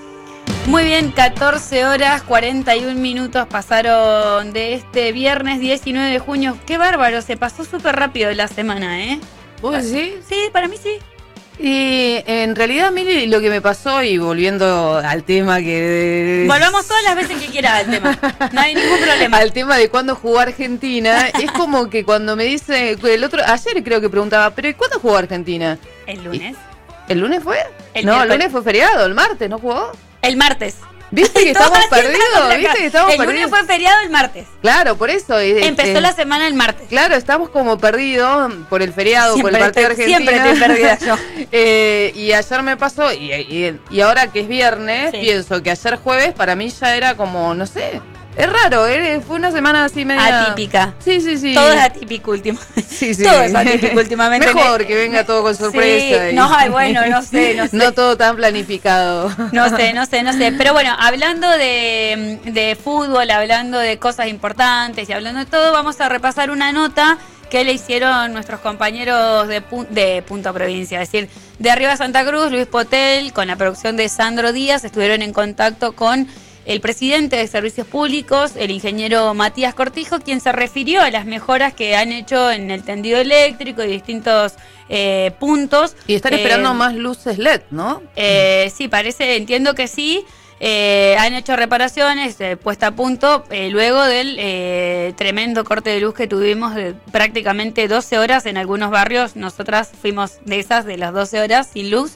Muy bien, 14 horas 41 minutos pasaron de este viernes 19 de junio. Qué bárbaro, se pasó súper rápido la semana, ¿eh? ¿Vos decís? Sí, para mí sí. Y en realidad, Mili, lo que me pasó, y volviendo al tema que... Volvamos todas las veces que quieras al tema. No hay ningún problema. Al tema de cuándo jugó Argentina, es como que cuando me dice... Ayer creo que preguntaba, ¿pero y cuándo jugó Argentina? ¿El lunes? ¿El lunes fue? El no, miércoles. el lunes fue feriado, el martes, ¿no jugó? El martes. ¿Viste que estamos perdidos? ¿Viste que estamos el perdidos? lunes fue feriado el martes. Claro, por eso. Empezó la semana el martes. Claro, estamos como perdidos por el feriado, por el partido de Argentina. Siempre estoy perdida yo. Y ayer me pasó, y ahora que es viernes, Sí. pienso que ayer jueves para mí ya era como, no sé, es raro, fue una semana así media... Atípica. Sí, sí, sí. Todo es atípico últimamente. Sí, sí. Todo es atípico últimamente. Mejor que venga todo con sorpresa. Sí, no, ay, bueno, no sé. No todo tan planificado. No sé. Pero bueno, hablando de fútbol, hablando de cosas importantes y hablando de todo, vamos a repasar una nota que le hicieron nuestros compañeros de Punto Provincia, es decir, de Arriba Santa Cruz, Luis Potel, con la producción de Sandro Díaz, estuvieron en contacto con el presidente de Servicios Públicos, el ingeniero Matías Cortijo, quien se refirió a las mejoras que han hecho en el tendido eléctrico y distintos puntos. Y están esperando más luces LED, ¿no? Sí, entiendo que sí. Han hecho reparaciones, puesta a punto, luego del tremendo corte de luz que tuvimos de prácticamente 12 horas en algunos barrios. Nosotras fuimos de las 12 horas sin luz.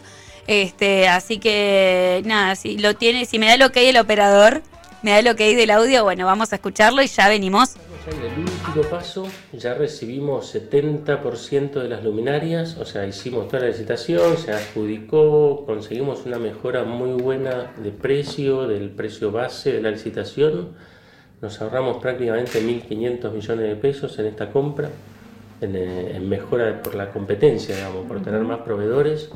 Así que nada, si me da el ok el operador, me da el ok del audio, bueno, vamos a escucharlo y ya venimos. En el último paso ya recibimos 70% de las luminarias, o sea, hicimos toda la licitación, se adjudicó, conseguimos una mejora muy buena de precio, del precio base de la licitación, nos ahorramos prácticamente 1.500 millones de pesos en esta compra, en mejora por la competencia, digamos, por tener más proveedores.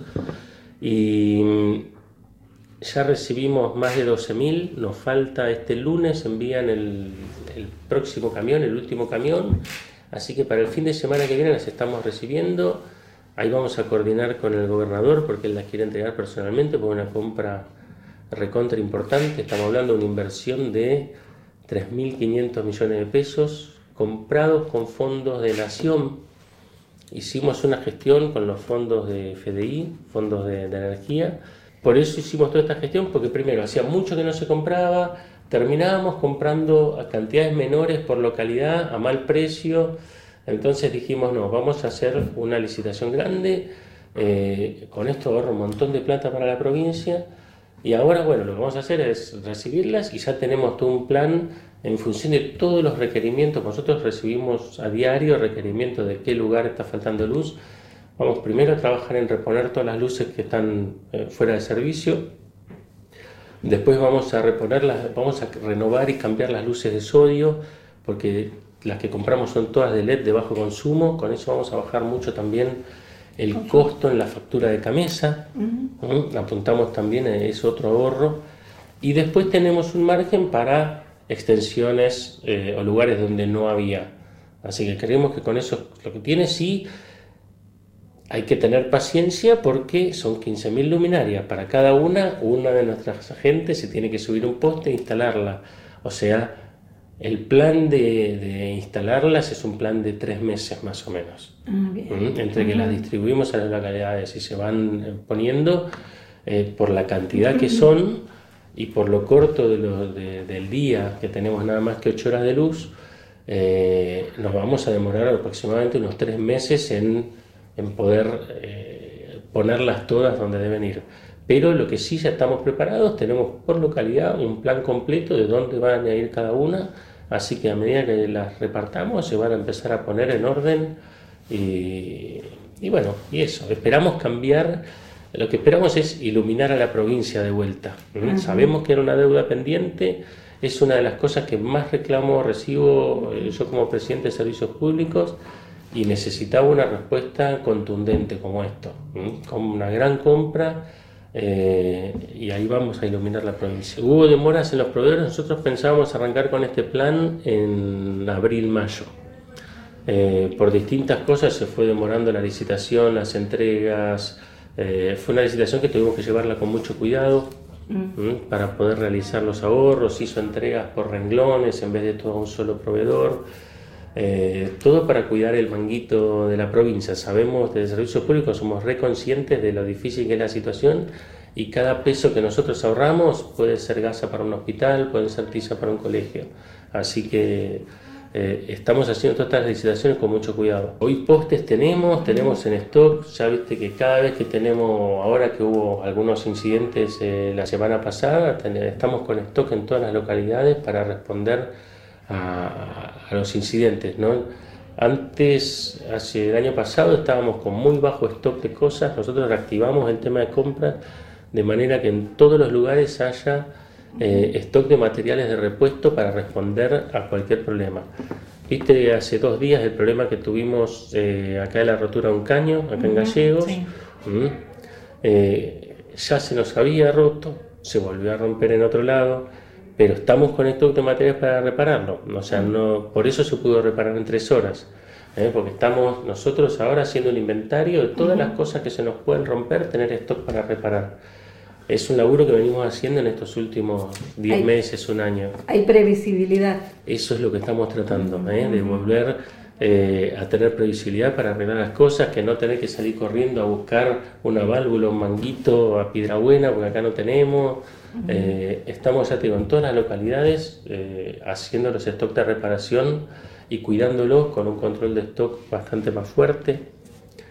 Y ya recibimos más de 12.000, nos falta este lunes, envían el próximo camión, el último camión, así que para el fin de semana que viene las estamos recibiendo. Ahí vamos a coordinar con el gobernador porque él las quiere entregar personalmente por una compra recontra importante. Estamos hablando de una inversión de 3.500 millones de pesos comprados con fondos de Nación. Hicimos una gestión con los fondos de FDI, fondos de energía. Por eso hicimos toda esta gestión, porque primero hacía mucho que no se compraba, terminábamos comprando a cantidades menores por localidad, a mal precio. Entonces dijimos, no, vamos a hacer una licitación grande, con esto ahorro un montón de plata para la provincia. Y ahora, bueno, lo que vamos a hacer es recibirlas y ya tenemos todo un plan en función de todos los requerimientos. Nosotros recibimos a diario requerimientos de qué lugar está faltando luz. Vamos primero a trabajar en reponer todas las luces que están fuera de servicio. Después vamos a reponerlas, vamos a renovar y cambiar las luces de sodio, porque las que compramos son todas de LED de bajo consumo. Con eso vamos a bajar mucho también el costo en la factura de Camesa. Apuntamos también a ese otro ahorro. Y después tenemos un margen para extensiones o lugares donde no había. Así que creemos que con eso lo que tiene sí hay que tener paciencia porque son 15.000 luminarias. Para cada una de nuestras agentes se tiene que subir un poste e instalarla. O sea, el plan de instalarlas es un plan de 3 meses más o menos. Entre que las distribuimos a las localidades y se van poniendo por la cantidad que son y por lo corto del día, que tenemos nada más que 8 horas de luz, nos vamos a demorar aproximadamente unos 3 meses en poder ponerlas todas donde deben ir. Pero lo que sí ya estamos preparados, tenemos por localidad un plan completo de dónde van a ir cada una, así que a medida que las repartamos se van a empezar a poner en orden y bueno, y eso, esperamos cambiar, lo que esperamos es iluminar a la provincia de vuelta. Sabemos que era una deuda pendiente, es una de las cosas que más reclamo recibo yo como presidente de Servicios Públicos, y necesitaba una respuesta contundente como esto, con una gran compra, y ahí vamos a iluminar la provincia. Hubo demoras en los proveedores, nosotros pensábamos arrancar con este plan en abril-mayo. Por distintas cosas se fue demorando la licitación, las entregas, fue una licitación que tuvimos que llevarla con mucho cuidado, para poder realizar los ahorros, hizo entregas por renglones en vez de todo un solo proveedor. Todo para cuidar el manguito de la provincia. Sabemos desde Servicios Públicos, somos reconscientes de lo difícil que es la situación y cada peso que nosotros ahorramos puede ser gasa para un hospital, puede ser tiza para un colegio. Así que estamos haciendo todas estas licitaciones con mucho cuidado. Hoy postes tenemos en stock. Ya viste que cada vez que tenemos, ahora que hubo algunos incidentes la semana pasada, estamos con stock en todas las localidades para responder a los incidentes, ¿no? Antes, el año pasado, estábamos con muy bajo stock de cosas. Nosotros reactivamos el tema de compras de manera que en todos los lugares haya stock de materiales de repuesto para responder a cualquier problema. Viste hace 2 días el problema que tuvimos acá de la rotura de un caño, acá en Gallegos. Sí. Ya se nos había roto, se volvió a romper en otro lado, pero estamos con stock de materiales para repararlo. O sea, por eso se pudo reparar en 3 horas. Porque estamos nosotros ahora haciendo un inventario de todas las cosas que se nos pueden romper, tener stock para reparar. Es un laburo que venimos haciendo en estos últimos 10 meses, un año. Hay previsibilidad. Eso es lo que estamos tratando, de volver a tener previsibilidad para arreglar las cosas, que no tener que salir corriendo a buscar una válvula, un manguito a Piedrabuena, porque acá no tenemos. Estamos, ya te digo, en todas las localidades haciendo los stocks de reparación y cuidándolos con un control de stock bastante más fuerte.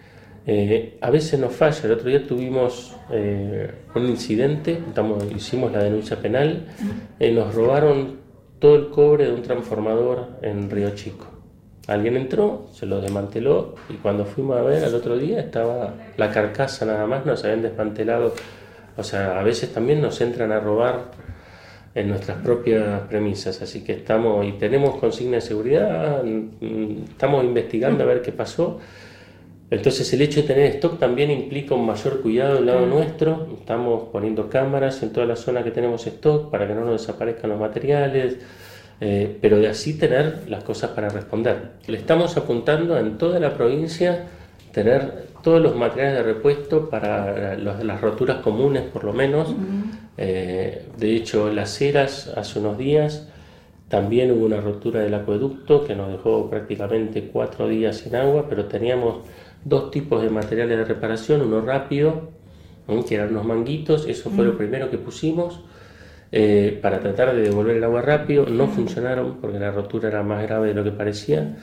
A veces nos falla. El otro día tuvimos un incidente, hicimos la denuncia penal, nos robaron todo el cobre de un transformador en Río Chico. Alguien entró, se lo desmanteló y cuando fuimos a ver al otro día estaba la carcasa nada más, nos habían desmantelado. O sea, a veces también nos entran a robar en nuestras propias premisas, así que estamos y tenemos consigna de seguridad, estamos investigando a ver qué pasó. Entonces el hecho de tener stock también implica un mayor cuidado del lado nuestro. Estamos poniendo cámaras en toda la zona que tenemos stock para que no nos desaparezcan los materiales, pero de así tener las cosas para responder. Le estamos apuntando en toda la provincia tener todos los materiales de repuesto para las roturas comunes por lo menos. De hecho, Las Heras hace unos días también hubo una rotura del acueducto que nos dejó prácticamente 4 días sin agua, pero teníamos 2 tipos de materiales de reparación, uno rápido, que eran unos manguitos, eso fue lo primero que pusimos para tratar de devolver el agua rápido. No funcionaron porque la rotura era más grave de lo que parecía,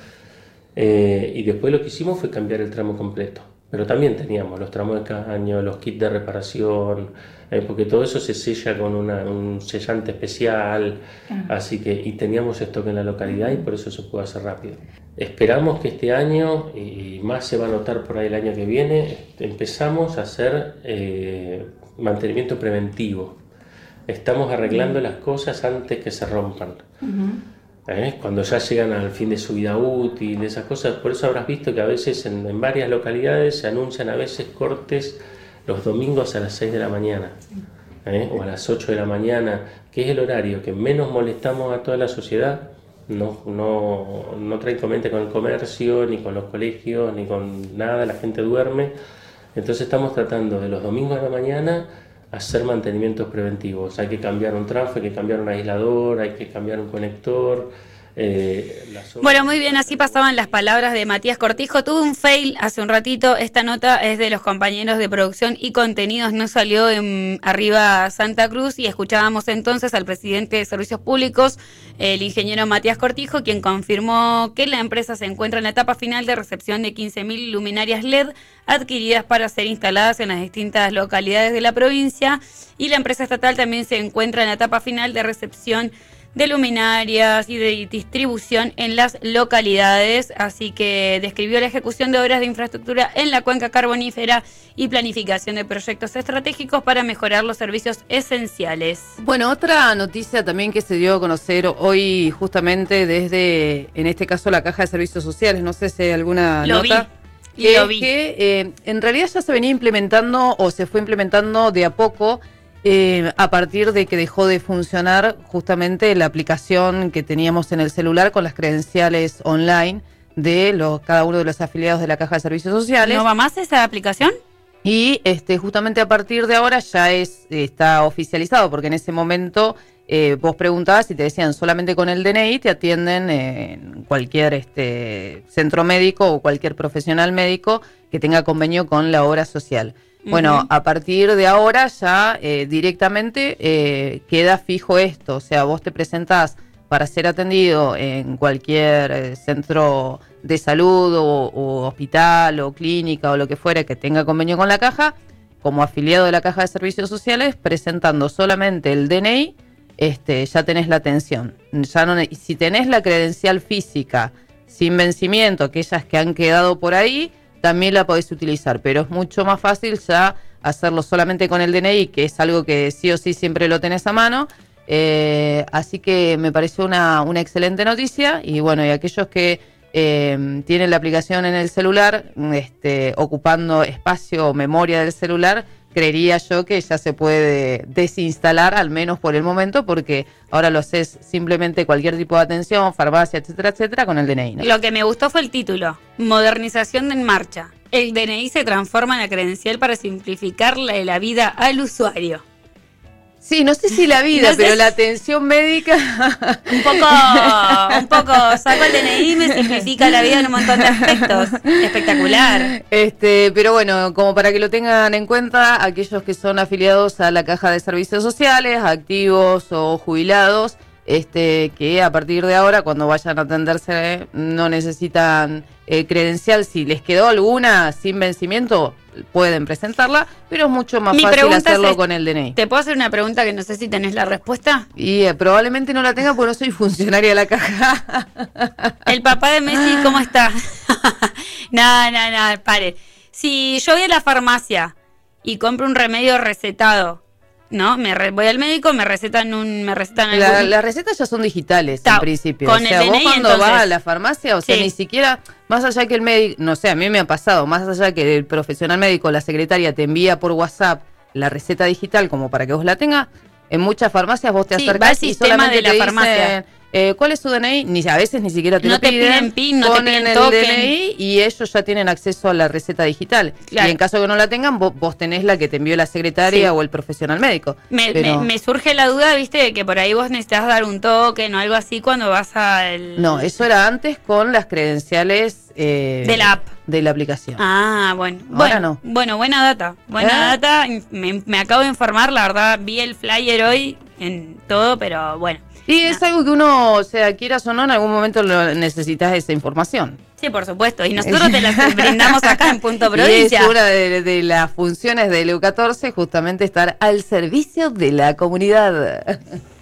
y después lo que hicimos fue cambiar el tramo completo. Pero también teníamos los tramos de caño, los kits de reparación, porque todo eso se sella con un sellante especial, así que y teníamos stock en la localidad y por eso se pudo hacer rápido. Esperamos que este año, y más se va a notar por ahí el año que viene, empezamos a hacer mantenimiento preventivo. Estamos arreglando las cosas antes que se rompan. Cuando ya llegan al fin de su vida útil, esas cosas. Por eso habrás visto que a veces en varias localidades se anuncian a veces cortes los domingos a las 6 de la mañana, o a las 8 de la mañana, que es el horario que menos molestamos a toda la sociedad. No trae inconveniente con el comercio, ni con los colegios, ni con nada, la gente duerme. Entonces estamos tratando de los domingos a la mañana hacer mantenimientos preventivos. Hay que cambiar un trafo, hay que cambiar un aislador, hay que cambiar un conector. Bueno, muy bien, así pasaban las palabras de Matías Cortijo. Tuvo un fail hace un ratito. Esta nota es de los compañeros de producción y contenidos, no salió en Arriba Santa Cruz, y escuchábamos entonces al presidente de Servicios Públicos, el ingeniero Matías Cortijo, quien confirmó que la empresa se encuentra en la etapa final de recepción de 15.000 luminarias LED adquiridas para ser instaladas en las distintas localidades de la provincia, y la empresa estatal también se encuentra en la etapa final de recepción de luminarias y de distribución en las localidades. Así que describió la ejecución de obras de infraestructura en la cuenca carbonífera y planificación de proyectos estratégicos para mejorar los servicios esenciales. Bueno, otra noticia también que se dio a conocer hoy justamente desde, en este caso, la Caja de Servicios Sociales, no sé si hay alguna nota. Que en realidad ya se venía implementando o se fue implementando de a poco, a partir de que dejó de funcionar justamente la aplicación que teníamos en el celular con las credenciales online de cada uno de los afiliados de la Caja de Servicios Sociales. ¿No va más esa aplicación? Y justamente a partir de ahora ya está oficializado, porque en ese momento vos preguntabas y te decían solamente con el DNI te atienden en cualquier centro médico o cualquier profesional médico que tenga convenio con la obra social. Bueno, a partir de ahora ya directamente queda fijo esto, o sea, vos te presentás para ser atendido en cualquier centro de salud o hospital o clínica o lo que fuera que tenga convenio con la caja, como afiliado de la Caja de Servicios Sociales, presentando solamente el DNI, ya tenés la atención. Ya no, si tenés la credencial física sin vencimiento, aquellas que han quedado por ahí, también la podés utilizar, pero es mucho más fácil ya hacerlo solamente con el DNI, que es algo que sí o sí siempre lo tenés a mano. Así que me pareció una excelente noticia. Y bueno, y aquellos que tienen la aplicación en el celular, ocupando espacio o memoria del celular, creería yo que ya se puede desinstalar, al menos por el momento, porque ahora lo haces simplemente cualquier tipo de atención, farmacia, etcétera, etcétera, con el DNI, ¿no? Lo que me gustó fue el título, Modernización en Marcha. El DNI se transforma en la credencial para simplificar la vida al usuario. Sí, no sé si la vida, no pero la atención médica... un poco, saco el DNI y me simplifica la vida en un montón de aspectos. Espectacular. Pero bueno, como para que lo tengan en cuenta, aquellos que son afiliados a la Caja de Servicios Sociales, activos o jubilados, que a partir de ahora, cuando vayan a atenderse, no necesitan credencial. Si les quedó alguna sin vencimiento, pueden presentarla, pero es mucho más fácil hacerlo con el DNI. ¿Te puedo hacer una pregunta que no sé si tenés la respuesta? Y probablemente no la tenga porque no soy funcionaria de la caja. ¿El papá de Messi cómo está? No, pare. Si yo voy a la farmacia y compro un remedio recetado, ¿no? Voy al médico, me recetan las recetas ya son digitales en principio. Con el DNI, vos cuando entonces vas a la farmacia, o sea, ni siquiera, más allá que el médico, no sé, a mí me ha pasado, más allá que el profesional médico, la secretaria te envía por WhatsApp la receta digital como para que vos la tengas, en muchas farmacias vos te acercás y solamente de la farmacia. ¿Cuál es su DNI? A veces ni siquiera te lo piden. No te piden PIN, no te piden el DNI y ellos ya tienen acceso a la receta digital. Claro. Y en caso que no la tengan, vos tenés la que te envió la secretaria o el profesional médico. Me surge la duda, viste, de que por ahí vos necesitas dar un token o algo así cuando vas al... No, eso era antes con las credenciales de la app. De la aplicación. Ah, bueno. Ahora no. Bueno, buena data. Me acabo de informar, la verdad, vi el flyer hoy en todo, pero bueno. Y es algo que uno, o sea, quieras o no, en algún momento necesitas esa información. Sí, por supuesto. Y nosotros te la brindamos acá en Punto Provincia. Y es una de las funciones del EU14, justamente estar al servicio de la comunidad.